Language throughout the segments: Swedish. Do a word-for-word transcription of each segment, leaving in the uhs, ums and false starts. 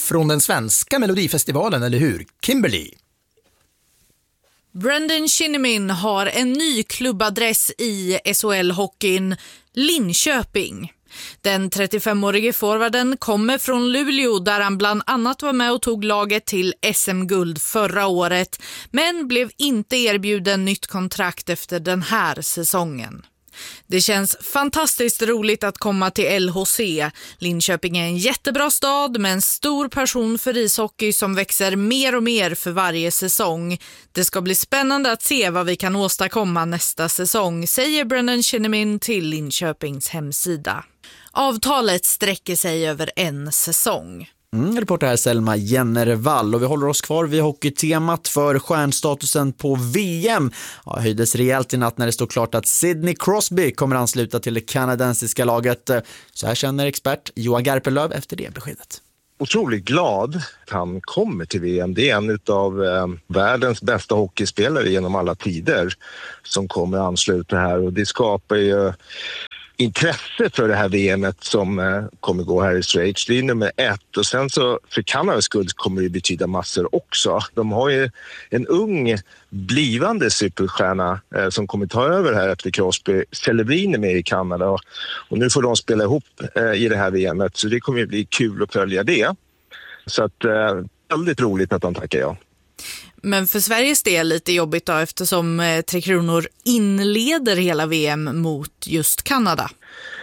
från den svenska Melodifestivalen, eller hur? Kimberly. Brendan Shinnimin har en ny klubbadress i S H L-hockeyn, Linköping. Den trettiofemårige forwarden kommer från Luleå där han bland annat var med och tog laget till S M-guld förra året, men blev inte erbjuden nytt kontrakt efter den här säsongen. Det känns fantastiskt roligt att komma till L H C. Linköping är en jättebra stad med en stor passion för ishockey som växer mer och mer för varje säsong. Det ska bli spännande att se vad vi kan åstadkomma nästa säsong, säger Brendan Shinnimin till Linköpings hemsida. Avtalet sträcker sig över en säsong. Mm, reporter här Selma Jennervall, och vi håller oss kvar vid hockeytemat för stjärnstatusen på V M. Ja, höjdes rejält i natt när det stod klart att Sidney Crosby kommer ansluta till det kanadensiska laget. Så här känner expert Johan Garpenlöv efter det beskedet. Otroligt glad att han kommer till V M. Det är en av eh, världens bästa hockeyspelare genom alla tider som kommer ansluta här, och det skapar ju eh, intresse för det här V M:et som eh, kommer gå här i Schweiz. Det är nummer ett, och sen så för Kanadas skull kommer det betyda massor också. De har ju en ung blivande superstjärna eh, som kommer ta över här efter Crosby. Celebrini med i Kanada, och, och nu får de spela ihop eh, i det här V M:et, så det kommer bli kul att följa det. Så att eh, väldigt roligt att de tackar jag. Men för Sveriges del lite jobbigt då, eftersom eh, Tre Kronor inleder hela V M mot just Kanada.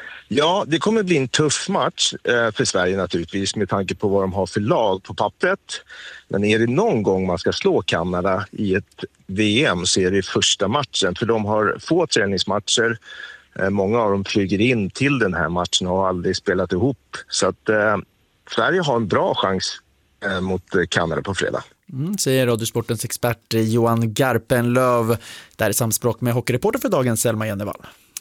Ja, det kommer bli en tuff match eh, för Sverige naturligtvis med tanke på vad de har för lag på pappret. Men är det någon gång man ska slå Kanada i ett V M så är det första matchen. För de har få träningsmatcher. Eh, många av dem flyger in till den här matchen och har aldrig spelat ihop. Så att eh, Sverige har en bra chans eh, mot Kanada på fredag. Mm, säger Radiosportens expert Johan Garpenlöv. Där är samspråk med hockeyreporter för dagen Selma Jennervall.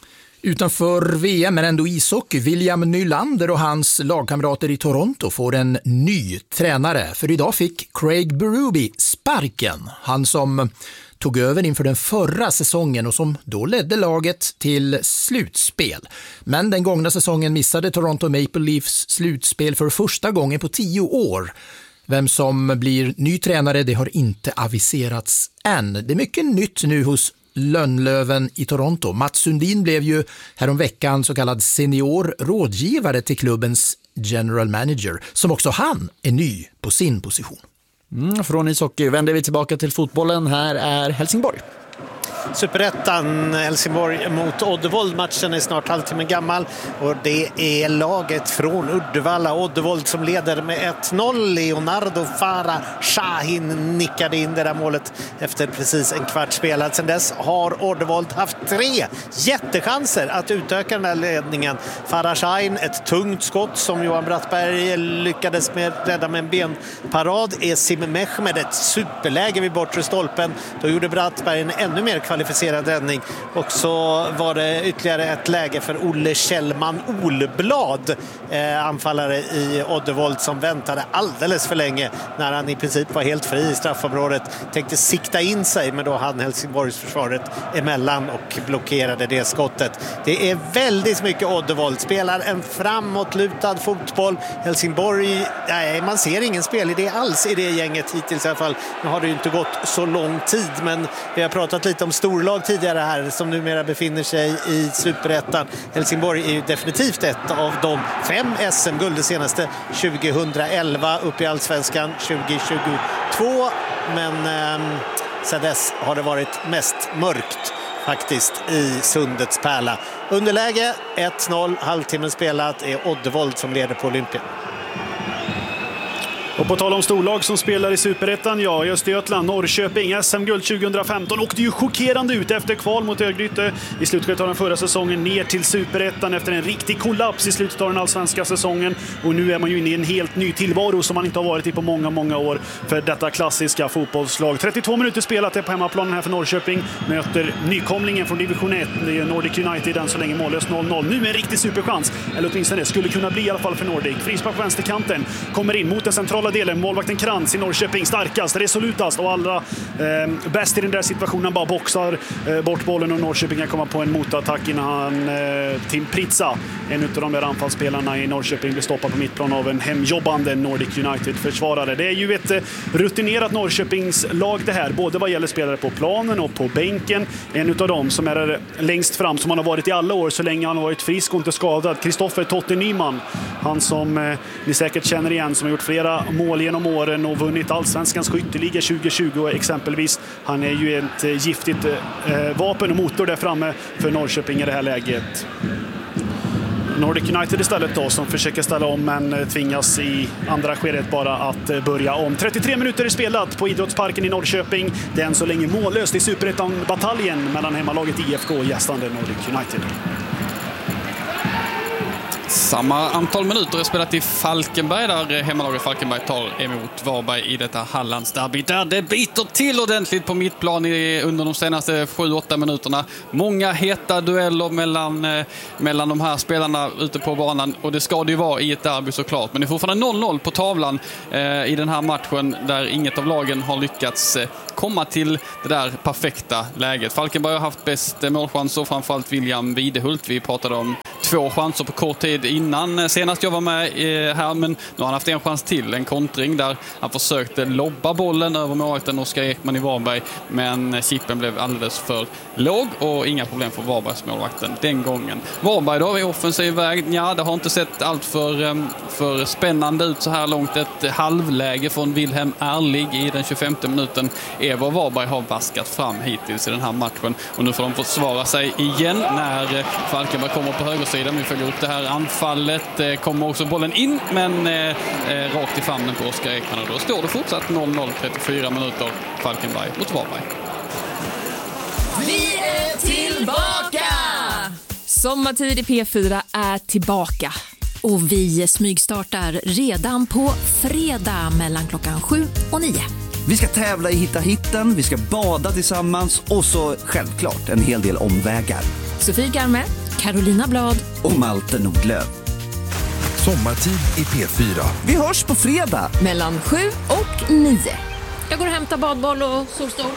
Utanför V M men ändå ishockey. William Nylander och hans lagkamrater i Toronto får en ny tränare. För idag fick Craig Berube sparken. Han som tog över inför den förra säsongen och som då ledde laget till slutspel. Men den gångna säsongen missade Toronto Maple Leafs slutspel för första gången på tio år. Vem som blir ny tränare, det har inte aviserats än. Det är mycket nytt nu hos Lönnlöven i Toronto. Mats Sundin blev ju häromveckan så kallad senior rådgivare till klubbens general manager, som också han är ny på sin position. Mm, från ishockey vänder vi tillbaka till fotbollen. Här är Helsingborg. Superettan, Helsingborg mot Oddevold. Matchen är snart halvtimme gammal och det är laget från Uddevalla. Oddevold som leder med ett noll. Leonardo Farah Shahin nickade in det där målet efter precis en kvart spelad. Sedan dess har Oddevold haft tre jättechanser att utöka den här ledningen. Farah Shahin, ett tungt skott som Johan Brattberg lyckades med rädda med en benparad. Esim Mehmed, ett superläge vid bortre stolpen. Då gjorde Brattberg en ännu mer kvalificerad räddning. Och så var det ytterligare ett läge för Olle Kjellman Olblad, eh, anfallare i Oddevold, som väntade alldeles för länge när han i princip var helt fri i straffområdet. Tänkte sikta in sig, men då hade Helsingborgs försvaret emellan och blockerade det skottet. Det är väldigt mycket Oddevold. Spelar en framåtlutad fotboll. Helsingborg, nej, man ser ingen spelidé alls i det gänget hittills i alla fall. Nu har det ju inte gått så lång tid, men vi har pratat lite om storlag tidigare här som numera befinner sig i Superettan. Helsingborg är ju definitivt ett av de fem S M-guld det senaste tjugohundraelva, upp i Allsvenskan tjugohundratjugotvå, men eh, sedan dess har det varit mest mörkt faktiskt i Sundets pärla. Underläge ett noll, halvtimmen spelat, är Oddevold som leder på Olympia. Och på tal om storlag som spelar i Superettan, ja, i Östergötland, Norrköping, S M-guld tjugohundrafemton åkte ju chockerande ut efter kval mot Örgryte i slutet av den förra säsongen ner till Superettan efter en riktig kollaps i slutet av den allsvenska säsongen. Och nu är man ju inne i en helt ny tillvaro som man inte har varit i på många, många år för detta klassiska fotbollslag. trettiotvå minuter spelat är på hemmaplanen här för Norrköping, möter nykomlingen från division ett, det är Nordic United, den så länge mållöst noll noll. Nu är en riktig superchans, eller åtminstone det skulle kunna bli i alla fall för Nordic. Frispark på vänsterkanten, kommer in mot den centrala mentala delen. Målvakten Krantz i Norrköping starkast, resolutast och allra eh, bäst i den där situationen. Han bara boxar eh, bort bollen och Norrköping kan komma på en motattack innan han, eh, Tim Pritsa, en av de där anfallsspelarna i Norrköping, blir stoppad på mittplan av en hemjobbande Nordic United-försvarare. Det är ju ett eh, rutinerat Norrköpings lag det här, både vad gäller spelare på planen och på bänken. En av dem som är längst fram, som han har varit i alla år så länge han har varit frisk och inte skadad, Kristoffer Totte Nyman. Han som eh, ni säkert känner igen, som har gjort flera mål genom åren och vunnit Allsvenskans skytteliga tjugo tjugo exempelvis. Han är ju ett eh, giftigt eh, vapen och motor där framme för Norrköping i det här läget. Nordic United istället då, som försöker ställa om men tvingas i andra skedet bara att börja om. trettiotre minuter är spelat på Idrottsparken i Norrköping. Det är än så länge mållöst i Superettan-bataljen mellan hemmalaget I F K och gästande Nordic United. Samma antal minuter är spelat i Falkenberg, där hemmalaget Falkenberg tar emot Varberg i detta Hallandsderby. Där det biter till ordentligt på mittplan i, under de senaste sju åtta minuterna. Många heta dueller mellan, eh, mellan de här spelarna ute på banan, och det ska det ju vara i ett derby såklart. Men det är fortfarande noll noll på tavlan eh, i den här matchen, där inget av lagen har lyckats eh, komma till det där perfekta läget. Falkenberg har haft bäst målchans och framförallt William Videhult. Vi pratade om två chanser på kort tid innan senast jag var med här, men nu har han haft en chans till, en kontring där han försökte lobba bollen över målvakten Oskar Ekman i Varberg, men chippen blev alldeles för låg och inga problem för Varbergs målvakten den gången. Varberg då i offensiv väg, ja, det har inte sett allt för, för spännande ut så här långt. Ett halvläge från Wilhelm Erlig i den tjugofemte minuten är vad Varberg har vaskat fram hittills i den här matchen, och nu får de försvara sig igen när Falkenberg kommer på högersidan. Vi följer upp det här anfallet, kommer också bollen in, men eh, rakt i famnen på Oskar Ekman, och då står det fortsatt noll noll, trettiofyra minuter, Falkenberg mot Varberg. Vi är tillbaka! Sommartid i P fyra är tillbaka. Och vi smygstartar redan på fredag mellan klockan sju och nio. Vi ska tävla i Hitta hitten, vi ska bada tillsammans och så självklart en hel del omvägar. Sofie Garme, Carolina Blad och Malte Nordlöv. Sommartid i P fyra. Vi hörs på fredag mellan sju och nio. Jag går och hämtar badboll och solstol.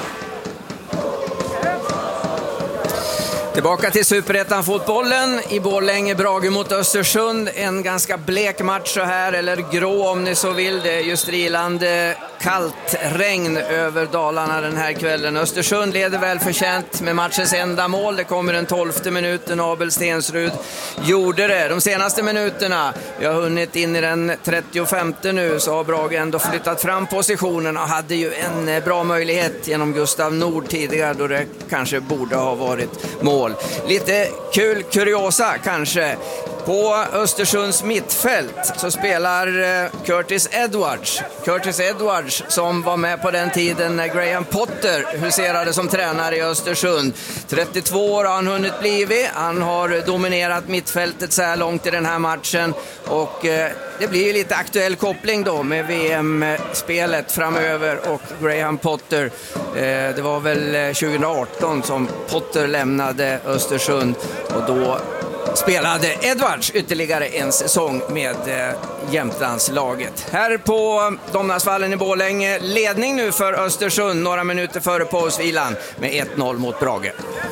Tillbaka till Superettan-fotbollen i Borlänge, Brage mot Östersund. En ganska blek match så här, eller grå om ni så vill. Det är ju strilande kallt regn över Dalarna den här kvällen. Östersund leder väl förtjänt med matchens enda mål. Det kommer den tolfte minuten. Abel Stensrud gjorde det. De senaste minuterna, vi har hunnit in i den trettiofemte nu, så har Brage ändå flyttat fram positionen och hade ju en bra möjlighet genom Gustav Nord tidigare, då det kanske borde ha varit mål. Lite kul kuriosa kanske. På Östersunds mittfält så spelar Curtis Edwards. Curtis Edwards som var med på den tiden när Graham Potter huserade som tränare i Östersund. trettiotvå år har han hunnit blivit. Han har dominerat mittfältet så här långt i den här matchen. Och eh, det blir ju lite aktuell koppling då med V M-spelet framöver och Graham Potter. Eh, det var väl tjugoarton som Potter lämnade Östersund, och då spelade Edwards ytterligare en säsong med eh, Jämtlandslaget. Här på Domnarsvallen i Borlänge, ledning nu för Östersund några minuter före pausvilan med ett noll mot Brage.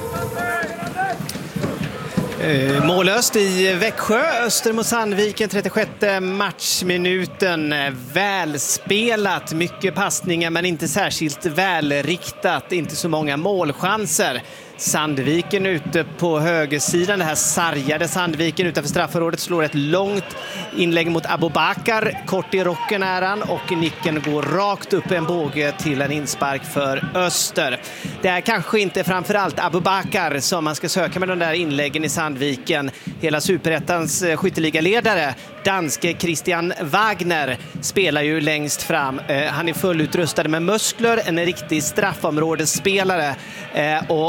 Eh, målöst i Växjö, Öster mot Sandviken, trettiosjätte matchminuten. Välspelat, mycket passningar men inte särskilt välriktat, inte så många målchanser. Sandviken ute på högersidan, det här sargade Sandviken utanför straffområdet, slår ett långt inlägg mot Abubakar, kort i rocken är han, och nicken går rakt upp en båge till en inspark för Öster. Det är kanske inte framförallt Abubakar som man ska söka med de där inläggen i Sandviken. Hela Superettans skytteligaledare, danske Christian Wagner, spelar ju längst fram. Han är fullutrustad med muskler, en riktig straffområdesspelare, och om man säger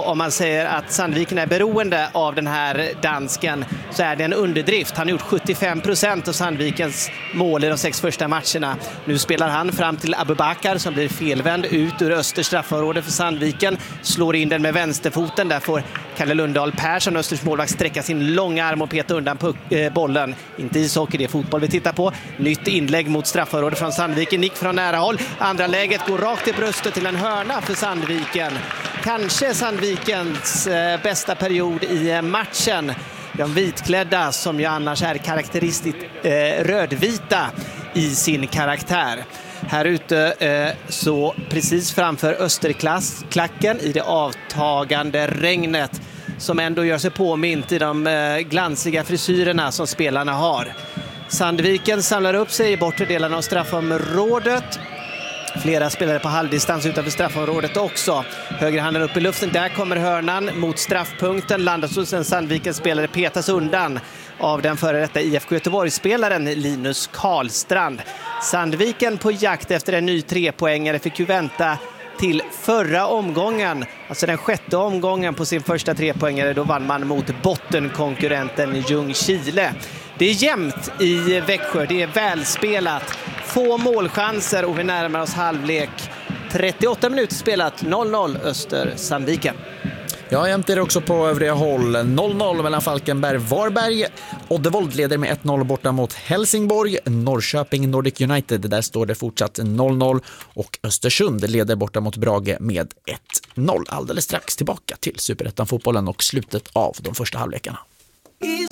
säger att Sandviken är beroende av den här dansken så är det en underdrift. Han har gjort sjuttiofem procent av Sandvikens mål i de sex första matcherna. Nu spelar han fram till Abubakar som blir felvänd ut ur Östers straffområde för Sandviken. Slår in den med vänsterfoten. Där får Kalle Lundahl Persson, Östers målvakt, sträcka sin långa arm och peta undan puck, eh, bollen. Inte ishockey, det är fotboll vi tittar på. Nytt inlägg mot straffområdet från Sandviken. Nick från nära håll. Andra läget går rakt i bröstet till en hörna för Sandviken. Kanske Sandvikens eh, bästa period i eh, matchen. De vitklädda som ju annars är karaktäristiskt eh, rödvita i sin karaktär. Här ute eh, så precis framför Österklacken i det avtagande regnet som ändå gör sig påmint i de eh, glansiga frisyrerna som spelarna har. Sandviken samlar upp sig i bortre delen av straffområdet. Flera spelare på halvdistans utanför straffområdet också. Högerhanden upp i luften, där kommer hörnan mot straffpunkten. Landas hos en Sandvikens spelare, petas undan av den före detta I F K Göteborg-spelaren Linus Karlstrand. Sandviken på jakt efter en ny trepoängare fick ju vänta till förra omgången, alltså den sjätte omgången på sin första trepoängare. Då vann man mot bottenkonkurrenten Ljungskile. Det är jämnt i Växjö, det är välspelat. Få målchanser och vi närmar oss halvlek. trettioåtta minuter spelat, noll noll Öster-Sandviken. Ja, jämt är det också på övriga håll. noll noll mellan Falkenberg och Varberg. Oddevold leder med ett noll borta mot Helsingborg. Norrköping Nordic United, där står det fortsatt noll noll. Och Östersund leder borta mot Brage med ett noll. Alldeles strax tillbaka till Superettan-fotbollen och slutet av de första halvlekarna.